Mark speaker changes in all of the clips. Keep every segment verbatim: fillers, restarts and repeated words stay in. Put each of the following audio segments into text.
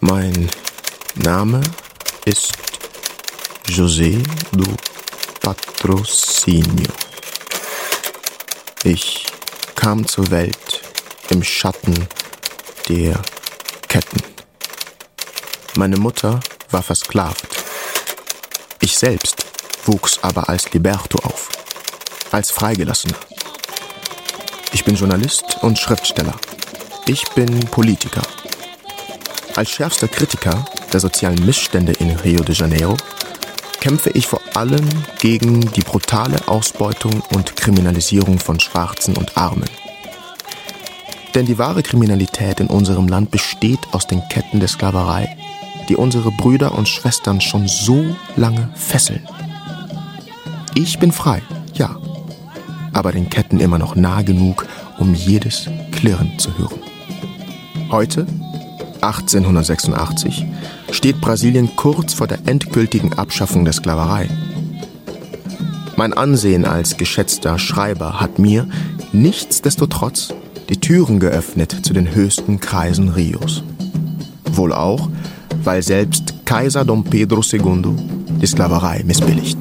Speaker 1: Mein Name ist José do Patrocínio. Ich kam zur Welt im Schatten der Ketten. Meine Mutter war versklavt. Ich selbst wuchs aber als Liberto auf, als Freigelassener. Ich bin Journalist und Schriftsteller. Ich bin Politiker. Als schärfster Kritiker der sozialen Missstände in Rio de Janeiro kämpfe ich vor allem gegen die brutale Ausbeutung und Kriminalisierung von Schwarzen und Armen. Denn die wahre Kriminalität in unserem Land besteht aus den Ketten der Sklaverei, die unsere Brüder und Schwestern schon so lange fesseln. Ich bin frei, ja, aber den Ketten immer noch nah genug, um jedes Klirren zu hören. Heute, achtzehnhundertsechsundachtzig, steht Brasilien kurz vor der endgültigen Abschaffung der Sklaverei. Mein Ansehen als geschätzter Schreiber hat mir nichtsdestotrotz die Türen geöffnet zu den höchsten Kreisen Rios. Wohl auch, weil selbst Kaiser Dom Pedro Segundo die Sklaverei missbilligt.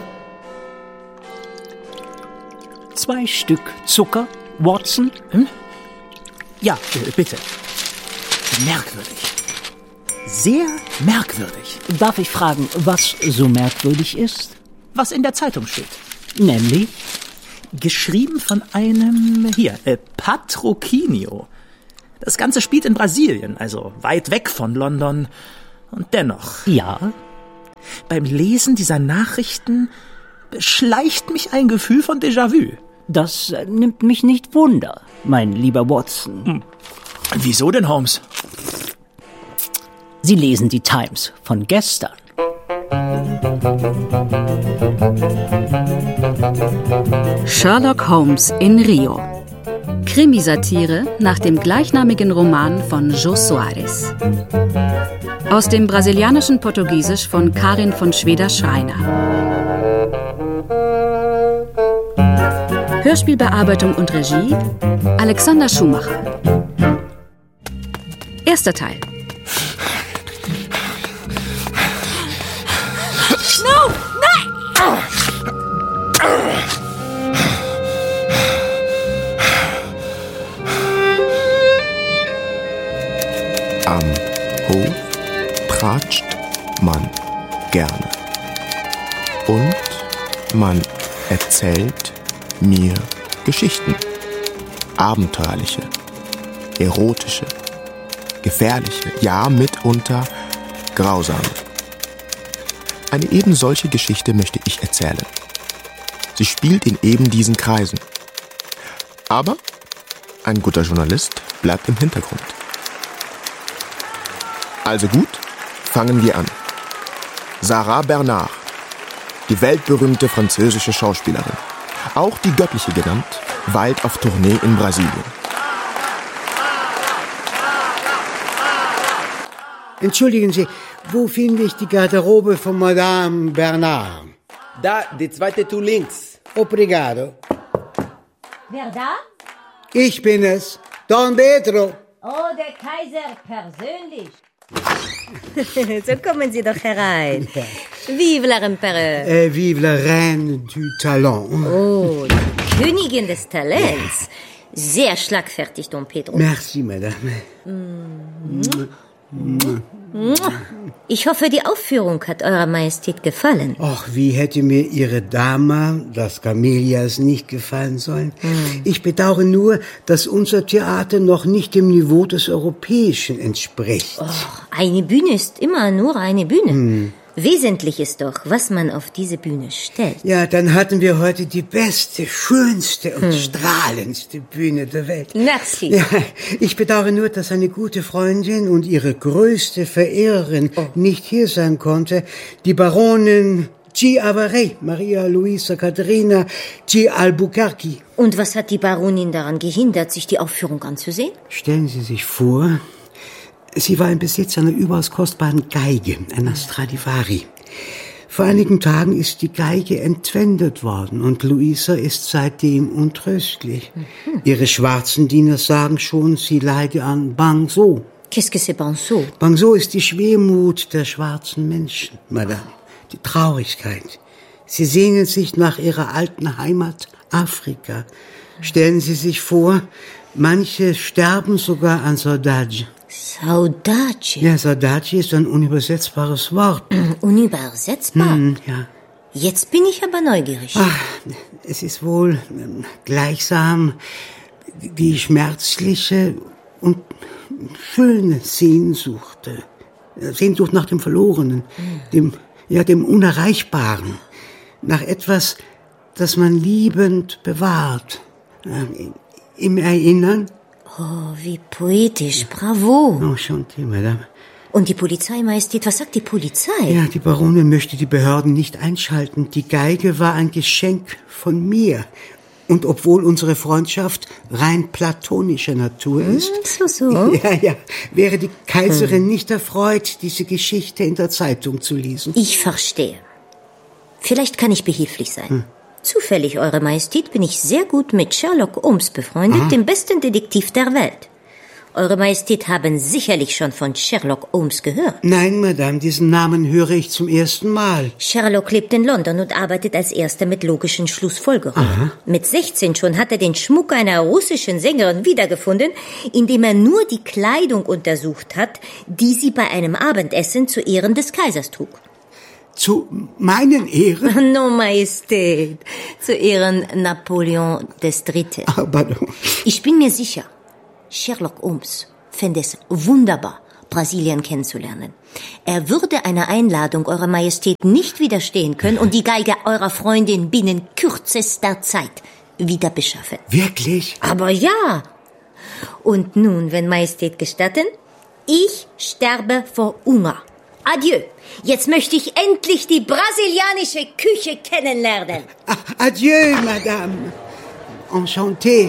Speaker 2: Zwei Stück Zucker, Watson? Hm? Ja, bitte. Merkwürdig. Sehr merkwürdig. Darf ich fragen, was so merkwürdig ist? Was in der Zeitung steht. Nämlich? Geschrieben von einem, hier, äh, Patrocínio. Das Ganze spielt in Brasilien, also weit weg von London. Und dennoch. Ja? Beim Lesen dieser Nachrichten beschleicht mich ein Gefühl von Déjà-vu. Das äh, nimmt mich nicht wunder, mein lieber Watson. Hm. Wieso denn, Holmes? Sie lesen die Times von gestern.
Speaker 3: Sherlock Holmes in Rio. Krimisatire nach dem gleichnamigen Roman von Jô Soares. Aus dem brasilianischen Portugiesisch von Karin von Schweder-Schreiner. Hörspielbearbeitung und Regie Alexander Schumacher. Erster Teil.
Speaker 4: No! Nein!
Speaker 1: Am Hof tratscht man gerne. Und man erzählt mir Geschichten. Abenteuerliche, erotische, gefährliche, ja mitunter grausame. Eine eben solche Geschichte möchte ich erzählen. Sie spielt in eben diesen Kreisen. Aber ein guter Journalist bleibt im Hintergrund. Also gut, fangen wir an. Sarah Bernard, die weltberühmte französische Schauspielerin, auch die Göttliche genannt, weilt auf Tournee in Brasilien.
Speaker 5: Entschuldigen Sie, wo finde ich die Garderobe von Madame Bernard?
Speaker 6: Da, die zweite Tür links.
Speaker 5: Obrigado.
Speaker 4: Wer da?
Speaker 5: Ich bin es, Don Pedro.
Speaker 4: Oh, der Kaiser persönlich. So kommen Sie doch herein.
Speaker 5: Ja.
Speaker 4: Vive la Reine.
Speaker 5: Äh, vive la Reine du Talent.
Speaker 4: Oh, die Königin des Talents. Sehr schlagfertig, Don Pedro.
Speaker 5: Merci, Madame.
Speaker 4: Mm. Ich hoffe, die Aufführung hat Eurer Majestät gefallen.
Speaker 5: Ach, wie hätte mir Ihre Dama, das Camellias, nicht gefallen sollen. Hm. Ich bedauere nur, dass unser Theater noch nicht dem Niveau des Europäischen entspricht.
Speaker 4: Och, eine Bühne ist immer nur eine Bühne. Hm. Wesentlich ist doch, was man auf diese Bühne stellt.
Speaker 5: Ja, dann hatten wir heute die beste, schönste und hm. strahlendste Bühne der Welt.
Speaker 4: Merci.
Speaker 5: Ja, ich bedauere nur, dass eine gute Freundin und ihre größte Verehrerin oh. nicht hier sein konnte, die Baronin Chiavaré, Maria Luisa Caterina G. Albuquerque.
Speaker 4: Und was hat die Baronin daran gehindert, sich die Aufführung anzusehen?
Speaker 5: Stellen Sie sich vor, sie war im Besitz einer überaus kostbaren Geige, einer Stradivari. Vor einigen Tagen ist die Geige entwendet worden und Luisa ist seitdem untröstlich. Mhm. Ihre schwarzen Diener sagen schon, sie leide an Bangso.
Speaker 4: Qu'est-ce que c'est Bonzo?
Speaker 5: Bonzo ist die Schwermut der schwarzen Menschen, Madame. Die Traurigkeit. Sie sehnen sich nach ihrer alten Heimat Afrika. Stellen Sie sich vor, manche sterben sogar an Saudade.
Speaker 4: Saudade?
Speaker 5: Ja, Saudade ist ein unübersetzbares Wort.
Speaker 4: Unübersetzbar?
Speaker 5: Hm, ja.
Speaker 4: Jetzt bin ich aber neugierig.
Speaker 5: Ach, es ist wohl ähm, gleichsam die schmerzliche und schöne Sehnsucht. Sehnsucht nach dem Verlorenen, mhm. dem, ja, dem Unerreichbaren. Nach etwas, das man liebend bewahrt. Ähm, Im Erinnern.
Speaker 4: Oh, wie poetisch, bravo.
Speaker 5: Oh, Chanté, Madame.
Speaker 4: Und die Polizei, Majestät, was sagt die Polizei?
Speaker 5: Ja, die Baronin möchte die Behörden nicht einschalten. Die Geige war ein Geschenk von mir. Und obwohl unsere Freundschaft rein platonischer Natur ist...
Speaker 4: So, so.
Speaker 5: Ja, ja, wäre die Kaiserin hm. nicht erfreut, diese Geschichte in der Zeitung zu lesen.
Speaker 4: Ich verstehe. Vielleicht kann ich behilflich sein. Hm. Zufällig, Eure Majestät, bin ich sehr gut mit Sherlock Holmes befreundet, Aha. dem besten Detektiv der Welt. Eure Majestät haben sicherlich schon von Sherlock Holmes gehört.
Speaker 5: Nein, Madame, diesen Namen höre ich zum ersten Mal.
Speaker 4: Sherlock lebt in London und arbeitet als Erster mit logischen Schlussfolgerungen. Aha. Mit sechzehn schon hat er den Schmuck einer russischen Sängerin wiedergefunden, indem er nur die Kleidung untersucht hat, die sie bei einem Abendessen zu Ehren des Kaisers trug.
Speaker 5: Zu meinen Ehren?
Speaker 4: No, Majestät. Zu Ehren Napoleon des Dritten.
Speaker 5: Ah, pardon.
Speaker 4: Ich bin mir sicher, Sherlock Holmes fände es wunderbar, Brasilien kennenzulernen. Er würde einer Einladung Eurer Majestät nicht widerstehen können und die Geige eurer Freundin binnen kürzester Zeit wieder beschaffen.
Speaker 5: Wirklich?
Speaker 4: Aber ja. Und nun, wenn Majestät gestatten, ich sterbe vor Hunger. Adieu. Jetzt möchte ich endlich die brasilianische Küche kennenlernen.
Speaker 5: Ah, adieu, Madame. Enchanté.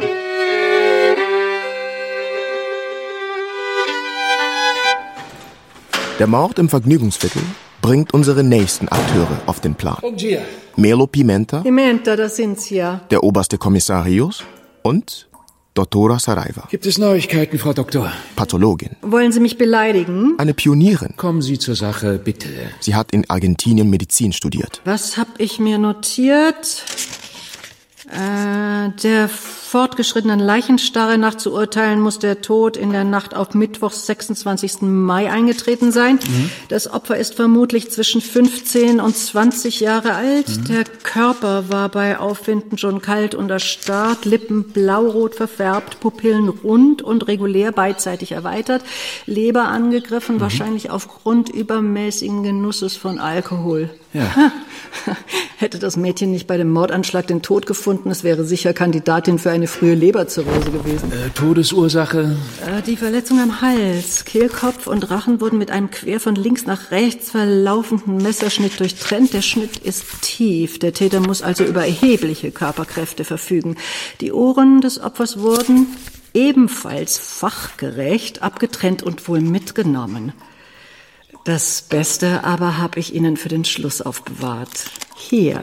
Speaker 1: Der Mord im Vergnügungsviertel bringt unsere nächsten Akteure auf den Plan. Melo Pimenta,
Speaker 7: Pimenta, das sind's ja.
Speaker 1: Der oberste Kommissar Rios und Doktora Saraiva.
Speaker 8: Gibt es Neuigkeiten, Frau Doktor?
Speaker 1: Pathologin.
Speaker 7: Wollen Sie mich beleidigen?
Speaker 1: Eine Pionierin.
Speaker 8: Kommen Sie zur Sache, bitte.
Speaker 1: Sie hat in Argentinien Medizin studiert.
Speaker 7: Was hab ich mir notiert? Äh, der fortgeschrittenen Leichenstarre nach zu urteilen, muss der Tod in der Nacht auf Mittwoch, sechsundzwanzigsten Mai eingetreten sein. Mhm. Das Opfer ist vermutlich zwischen fünfzehn und zwanzig Jahre alt. Mhm. Der Körper war bei Aufwinden schon kalt und erstarrt, Lippen blaurot verfärbt, Pupillen rund und regulär beidseitig erweitert, Leber angegriffen, mhm. wahrscheinlich aufgrund übermäßigen Genusses von Alkohol.
Speaker 8: Ja.
Speaker 7: Hätte das Mädchen nicht bei dem Mordanschlag den Tod gefunden, es wäre sicher Kandidatin für eine frühe Leberzirrhose gewesen.
Speaker 8: Äh, Todesursache?
Speaker 7: Äh, die Verletzung am Hals, Kehlkopf und Rachen wurden mit einem quer von links nach rechts verlaufenden Messerschnitt durchtrennt. Der Schnitt ist tief. Der Täter muss also über erhebliche Körperkräfte verfügen. Die Ohren des Opfers wurden ebenfalls fachgerecht abgetrennt und wohl mitgenommen. Das Beste aber habe ich Ihnen für den Schluss aufbewahrt. Hier.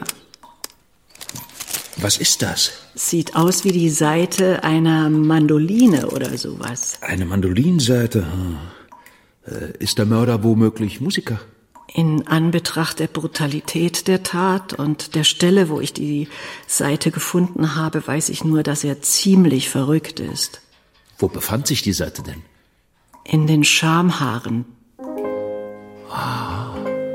Speaker 8: Was ist das?
Speaker 7: Sieht aus wie die Saite einer Mandoline oder sowas.
Speaker 8: Eine Mandolinsaite? Hm. Ist der Mörder womöglich Musiker?
Speaker 7: In Anbetracht der Brutalität der Tat und der Stelle, wo ich die Saite gefunden habe, weiß ich nur, dass er ziemlich verrückt ist.
Speaker 8: Wo befand sich die Saite denn?
Speaker 7: In den Schamhaaren.
Speaker 8: Ah.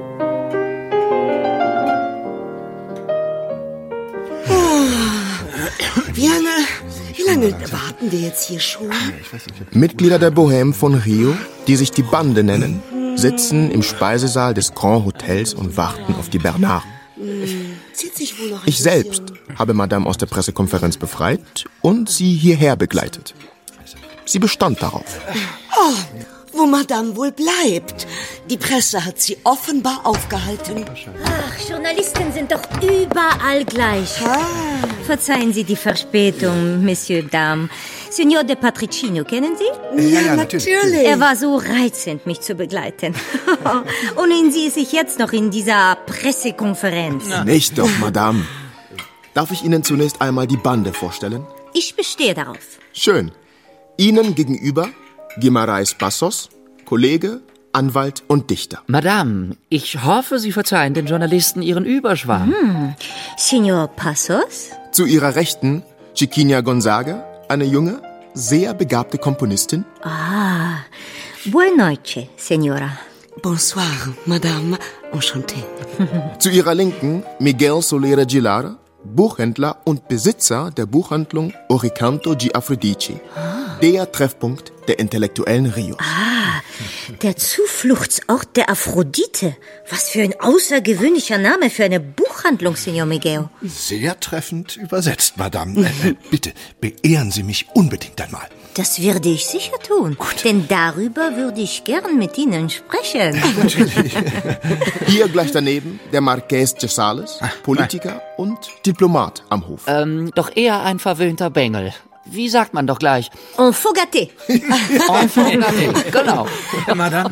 Speaker 9: Wie lange, wie lange warten wir jetzt hier schon?
Speaker 1: Mitglieder der Bohème von Rio, die sich die Bande nennen, sitzen im Speisesaal des Grand Hotels und warten auf die Bernard. Ich selbst habe Madame aus der Pressekonferenz befreit und sie hierher begleitet. Sie bestand darauf.
Speaker 9: Oh, wo Madame wohl bleibt. Die Presse hat sie offenbar aufgehalten.
Speaker 4: Ach, Journalisten sind doch überall gleich. Ah. Verzeihen Sie die Verspätung, Monsieur Dame. Signor de Patricino, kennen Sie?
Speaker 9: Ja, ja, natürlich.
Speaker 4: Er war so reizend, mich zu begleiten. Und ihn sehe ich jetzt noch in dieser Pressekonferenz.
Speaker 1: Na. Nicht doch, Madame. Darf ich Ihnen zunächst einmal die Bande vorstellen?
Speaker 4: Ich bestehe darauf.
Speaker 1: Schön. Ihnen gegenüber Guimarães Passos, Kollege, Anwalt und Dichter.
Speaker 10: Madame, ich hoffe, Sie verzeihen den Journalisten Ihren Überschwang.
Speaker 4: Hm. Senor Passos?
Speaker 1: Zu ihrer Rechten Chiquinha Gonzaga, eine junge, sehr begabte Komponistin.
Speaker 4: Ah, buenas noches, Senora.
Speaker 9: Bonsoir, Madame. Enchanté.
Speaker 1: Zu ihrer Linken Miguel Solera Gilara, Buchhändler und Besitzer der Buchhandlung Oricanto di Aphrodite. Ah. Der Treffpunkt der intellektuellen Rios.
Speaker 4: Ah, der Zufluchtsort der Aphrodite. Was für ein außergewöhnlicher Name für eine Buchhandlung, Senor Miguel.
Speaker 11: Sehr treffend übersetzt, Madame. Äh, bitte, beehren Sie mich unbedingt einmal.
Speaker 4: Das würde ich sicher tun, Gut. denn darüber würde ich gern mit Ihnen sprechen.
Speaker 1: Natürlich. Hier gleich daneben der Marqués de Sales, Politiker und Diplomat am Hof.
Speaker 10: Ähm, doch eher ein verwöhnter Bengel. Wie sagt man doch gleich?
Speaker 4: Enfant gâté.
Speaker 10: Enfant gâté, genau.
Speaker 2: Madame,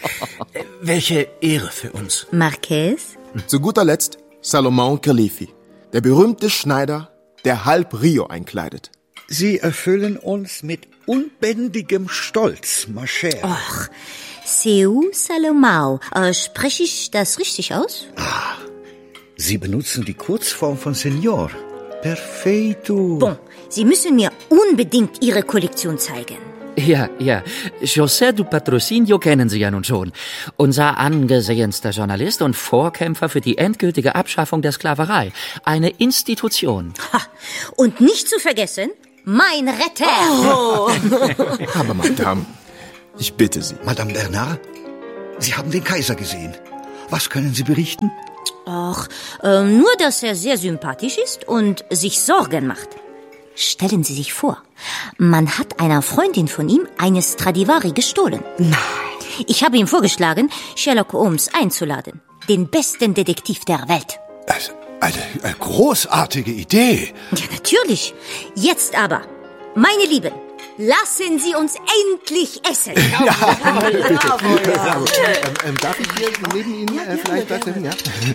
Speaker 2: welche Ehre für uns.
Speaker 4: Marqués?
Speaker 1: Zu guter Letzt Salomon Khalifi, der berühmte Schneider, der halb Rio einkleidet.
Speaker 12: Sie erfüllen uns mit unbändigem Stolz, ma chère.
Speaker 4: Och, Seu Salomão. Äh, spreche ich das richtig aus?
Speaker 12: Ah, Sie benutzen die Kurzform von Senor. Perfeito.
Speaker 4: Bon, Sie müssen mir unbedingt Ihre Kollektion zeigen.
Speaker 10: Ja, ja. José do Patrocinio kennen Sie ja nun schon. Unser angesehenster Journalist und Vorkämpfer für die endgültige Abschaffung der Sklaverei. Eine Institution.
Speaker 4: Ha. Und nicht zu vergessen, mein Retter.
Speaker 1: Oh. Aber Madame, ich bitte Sie.
Speaker 12: Madame Bernard, Sie haben den Kaiser gesehen. Was können Sie berichten?
Speaker 4: Ach, äh, nur, dass er sehr sympathisch ist und sich Sorgen macht. Stellen Sie sich vor, man hat einer Freundin von ihm eine Stradivari gestohlen.
Speaker 9: Nein.
Speaker 4: Ich habe ihm vorgeschlagen, Sherlock Holmes einzuladen. Den besten Detektiv der Welt.
Speaker 11: Also, eine, eine großartige Idee.
Speaker 4: Ja, natürlich. Jetzt aber, meine Lieben, lassen Sie uns endlich essen.
Speaker 11: Ja, bitte. Bravo, ja. ähm, ähm, darf ich hier neben Ihnen äh, vielleicht was? Ja.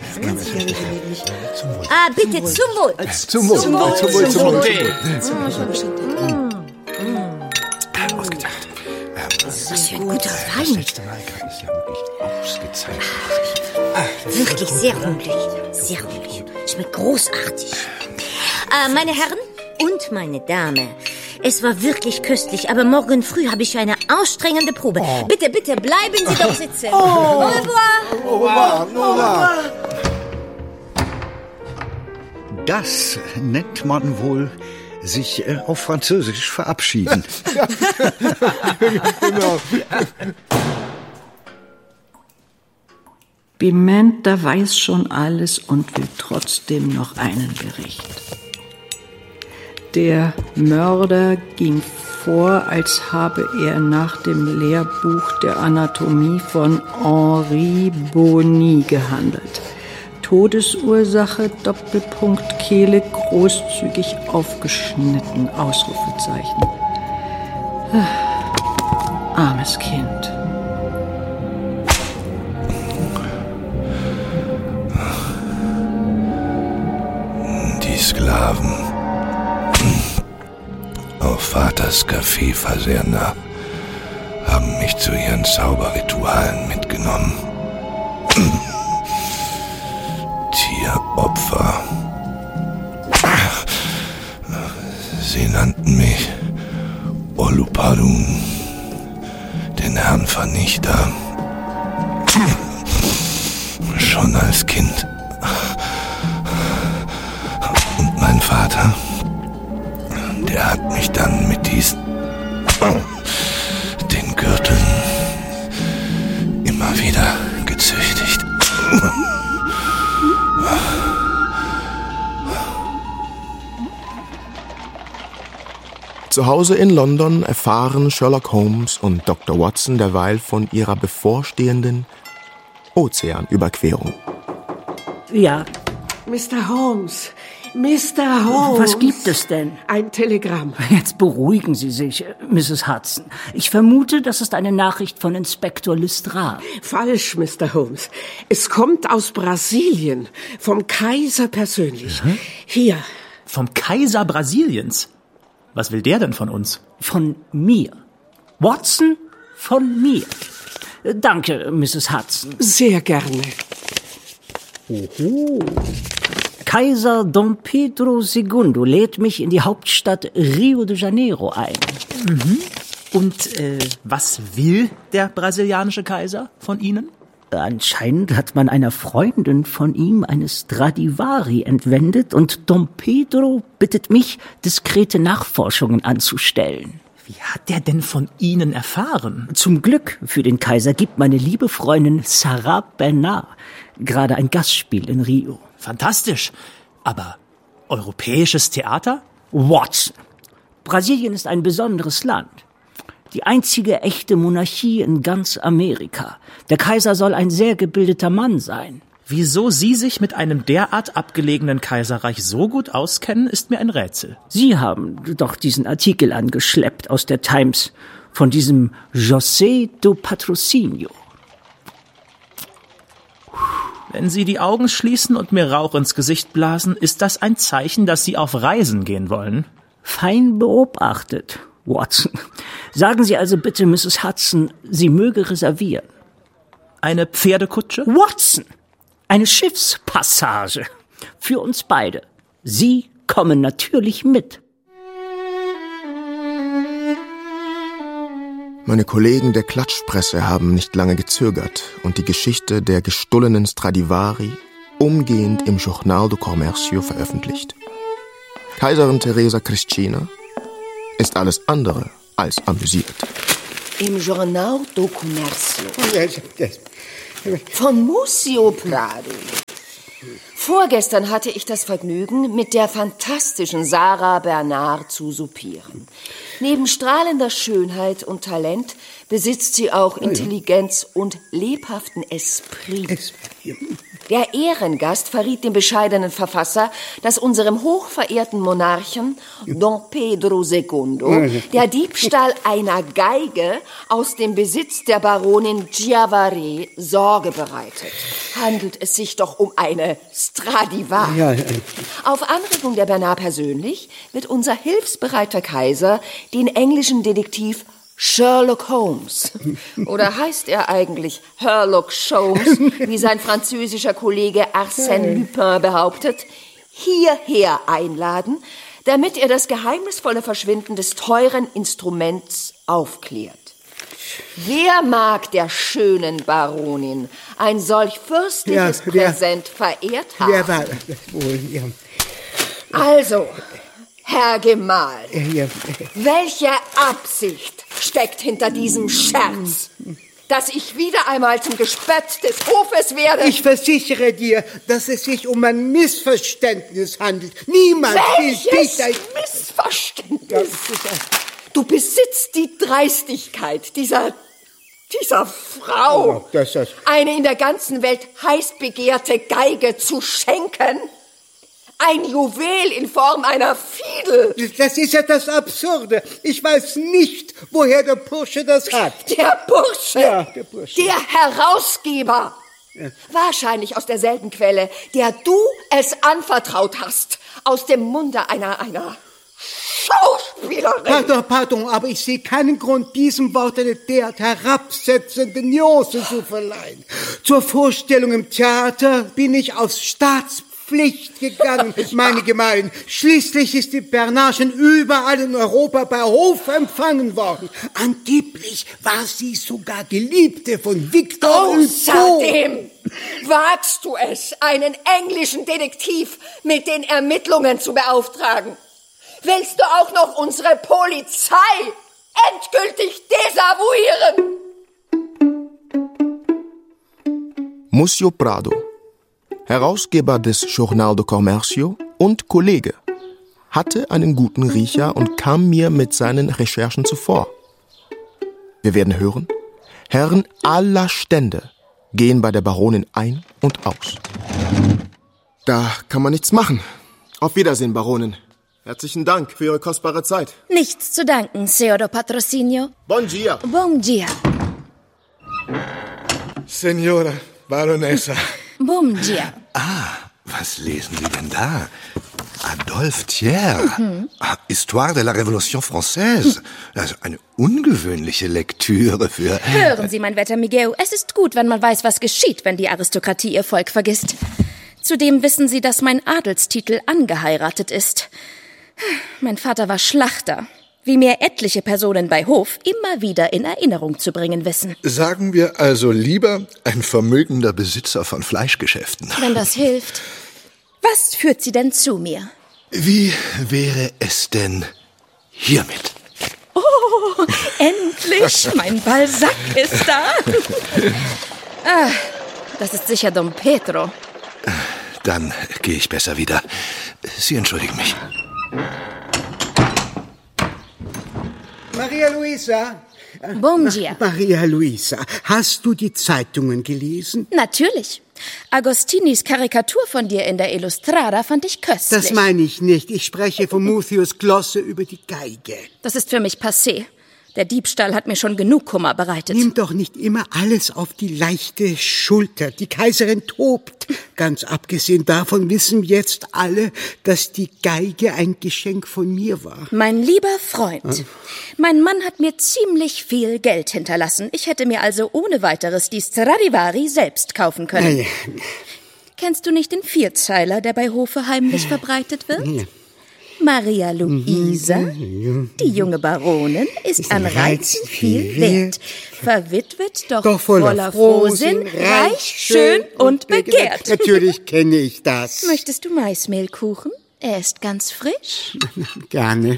Speaker 4: Ah, bitte, zum Wohl.
Speaker 11: Zum Wohl. Zum Wohl. Zum Wohl. Zum Wohl.
Speaker 4: Zum Wohl.
Speaker 11: Ausgedacht.
Speaker 4: Was für ein guter Wein.
Speaker 11: Das letzte Mal ist ja wirklich ausgezeichnet.
Speaker 4: Wirklich sehr hungrig. Sehr hungrig. Schmeckt großartig. Äh, meine Herren und meine Dame, es war wirklich köstlich, aber morgen früh habe ich eine anstrengende Probe. Oh. Bitte, bitte, bleiben Sie doch sitzen. Oh. Au revoir.
Speaker 11: Au revoir. Au revoir.
Speaker 12: Das nennt man wohl sich äh, auf Französisch verabschieden.
Speaker 11: Genau.
Speaker 7: Pimenta weiß schon alles und will trotzdem noch einen Bericht. Der Mörder ging vor, als habe er nach dem Lehrbuch der Anatomie von Henri Boni gehandelt. Todesursache, Doppelpunkt, Kehle, großzügig aufgeschnitten, Ausrufezeichen. Ah, armes Kind.
Speaker 11: Die Sklaven auf Vaters Kaffeeversender haben mich zu ihren Zauberritualen mitgenommen. Tieropfer. Sie nannten mich Olupadun, den Herrn Vernichter. Schon als Kind. Und mein Vater, der hat mich dann mit diesen, den Gürteln, immer wieder gezüchtigt.
Speaker 1: Zu Hause in London erfahren Sherlock Holmes und Doktor Watson derweil von ihrer bevorstehenden Ozeanüberquerung.
Speaker 2: Ja.
Speaker 13: Mister Holmes, Mister Holmes.
Speaker 2: Was gibt es denn?
Speaker 13: Ein Telegramm.
Speaker 2: Jetzt beruhigen Sie sich, Misses Hudson. Ich vermute, das ist eine Nachricht von Inspektor Lestrade.
Speaker 13: Falsch, Mister Holmes. Es kommt aus Brasilien, vom Kaiser persönlich. Mhm. Hier.
Speaker 14: Vom Kaiser Brasiliens? Was will der denn von uns?
Speaker 2: Von mir. Watson, von mir. Danke, Misses Hudson.
Speaker 13: Sehr gerne.
Speaker 2: Oho. Kaiser Dom Pedro Segundo lädt mich in die Hauptstadt Rio de Janeiro ein.
Speaker 14: Mhm. Und äh, was will der brasilianische Kaiser von Ihnen?
Speaker 2: Anscheinend hat man einer Freundin von ihm eine Stradivari entwendet und Dom Pedro bittet mich, diskrete Nachforschungen anzustellen.
Speaker 14: Wie hat der denn von Ihnen erfahren?
Speaker 2: Zum Glück für den Kaiser gibt meine liebe Freundin Sarah Bernard gerade ein Gastspiel in Rio.
Speaker 14: Fantastisch. Aber europäisches Theater?
Speaker 2: Watson. Brasilien ist ein besonderes Land. Die einzige echte Monarchie in ganz Amerika. Der Kaiser soll ein sehr gebildeter Mann sein.
Speaker 14: Wieso Sie sich mit einem derart abgelegenen Kaiserreich so gut auskennen, ist mir ein Rätsel.
Speaker 2: Sie haben doch diesen Artikel angeschleppt aus der Times von diesem José do Patrocínio.
Speaker 14: Wenn Sie die Augen schließen und mir Rauch ins Gesicht blasen, ist das ein Zeichen, dass Sie auf Reisen gehen wollen?
Speaker 2: Fein beobachtet, Watson. Sagen Sie also bitte Misses Hudson, sie möge reservieren.
Speaker 14: Eine Pferdekutsche?
Speaker 2: Watson! Eine Schiffspassage. Für uns beide. Sie kommen natürlich mit.
Speaker 1: Meine Kollegen der Klatschpresse haben nicht lange gezögert und die Geschichte der gestohlenen Stradivari umgehend im Jornal do Comércio veröffentlicht. Kaiserin Teresa Cristina ist alles andere als amüsiert.
Speaker 9: Im Jornal do Comércio. Von Múcio Prado. Vorgestern hatte ich das Vergnügen, mit der fantastischen Sarah Bernard zu soupieren. Neben strahlender Schönheit und Talent besitzt sie auch Intelligenz und lebhaften Esprit. Der Ehrengast verriet dem bescheidenen Verfasser, dass unserem hochverehrten Monarchen Dom Pedro Segundo der Diebstahl einer Geige aus dem Besitz der Baronin Chiavari Sorge bereitet. Handelt es sich doch um eine Stradivari. Ja, ja. Auf Anregung der Bernard persönlich wird unser hilfsbereiter Kaiser den englischen Detektiv Sherlock Holmes. Oder heißt er eigentlich Herlock Sholmes, wie sein französischer Kollege Arsène Lupin behauptet, hierher einladen, damit er das geheimnisvolle Verschwinden des teuren Instruments aufklärt. Wer mag der schönen Baronin ein solch fürstliches ja, wer, Präsent verehrt haben? Wer war das wohl? Ja. Also, Herr Gemahl, ja. Welche Absicht steckt hinter diesem Scherz, dass ich wieder einmal zum Gespött des Hofes werde?
Speaker 5: Ich versichere dir, dass es sich um ein Missverständnis handelt. Niemand will dich ein
Speaker 9: Missverständnis. Du besitzt die Dreistigkeit dieser, dieser Frau, oh, das ist eine in der ganzen Welt heiß begehrte Geige zu schenken. Ein Juwel in Form einer Fiedel.
Speaker 5: Das ist ja das Absurde. Ich weiß nicht, woher der Bursche das hat.
Speaker 9: Der Bursche? Ja, der Bursche. Der Herausgeber. Ja. Wahrscheinlich aus derselben Quelle, der du es anvertraut hast. Aus dem Munde einer, einer Schauspielerin.
Speaker 5: Pardon, pardon, aber ich sehe keinen Grund, diesem Wort eine derart herabsetzende Nuance zu verleihen. Zur Vorstellung im Theater bin ich aus Staats Pflicht gegangen, meine Gemahlin. Schließlich ist die Bernard schon überall in Europa bei Hof empfangen worden. Angeblich war sie sogar Geliebte von Victor Hugo.
Speaker 9: Außerdem wagst du es, einen englischen Detektiv mit den Ermittlungen zu beauftragen. Willst du auch noch unsere Polizei endgültig desavouieren?
Speaker 1: Múcio Prado, Herausgeber des Jornal do Comércio und Kollege, hatte einen guten Riecher und kam mir mit seinen Recherchen zuvor. Wir werden hören, Herren aller Stände gehen bei der Baronin ein und aus. Da kann man nichts machen. Auf Wiedersehen, Baronin. Herzlichen Dank für Ihre kostbare Zeit.
Speaker 15: Nichts zu danken, Signor Patrocinio.
Speaker 1: Bon dia.
Speaker 15: Bon dia.
Speaker 11: Signora Baronessa.
Speaker 15: Bom dia.
Speaker 11: Ah, was lesen Sie denn da? Adolphe Thiers, mhm. Histoire de la Révolution Française. Also eine ungewöhnliche Lektüre für...
Speaker 15: Hören Sie, mein Wetter Miguel, es ist gut, wenn man weiß, was geschieht, wenn die Aristokratie ihr Volk vergisst. Zudem wissen Sie, dass mein Adelstitel angeheiratet ist. Mein Vater war Schlachter, wie mir etliche Personen bei Hof immer wieder in Erinnerung zu bringen wissen.
Speaker 11: Sagen wir also lieber ein vermögender Besitzer von Fleischgeschäften.
Speaker 15: Wenn das hilft. Was führt Sie denn zu mir?
Speaker 11: Wie wäre es denn hiermit?
Speaker 15: Oh, endlich! Mein Balzac ist da. Ah, das ist sicher Dom Pedro.
Speaker 11: Dann gehe ich besser wieder. Sie entschuldigen mich.
Speaker 5: Maria Luisa.
Speaker 15: Bom dia.
Speaker 5: Maria Luisa, hast du die Zeitungen gelesen?
Speaker 15: Natürlich. Agostinis Karikatur von dir in der Illustrada fand ich köstlich.
Speaker 5: Das meine ich nicht. Ich spreche von Muthius Glosse über die Geige.
Speaker 15: Das ist für mich passé. Der Diebstahl hat mir schon genug Kummer bereitet.
Speaker 5: Nimm doch nicht immer alles auf die leichte Schulter. Die Kaiserin tobt. Ganz abgesehen davon wissen jetzt alle, dass die Geige ein Geschenk von mir war.
Speaker 15: Mein lieber Freund, hm? mein Mann hat mir ziemlich viel Geld hinterlassen. Ich hätte mir also ohne weiteres die Stradivari selbst kaufen können.
Speaker 5: Ja, ja.
Speaker 15: Kennst du nicht den Vierzeiler, der bei Hofe heimlich verbreitet wird? Ja. Maria Luisa, die junge Baronin, ist an Reizen viel wert. Verwitwet, doch, doch voller Frohsinn, reich, schön und begehrt.
Speaker 5: Natürlich kenne ich das.
Speaker 15: Möchtest du Maismehlkuchen? Er ist ganz frisch.
Speaker 5: Gerne.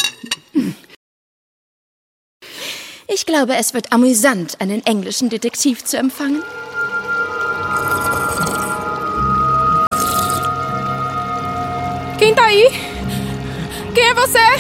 Speaker 15: Ich glaube, es wird amüsant, einen englischen Detektiv zu empfangen.
Speaker 16: Quem tá aí? Quem é você?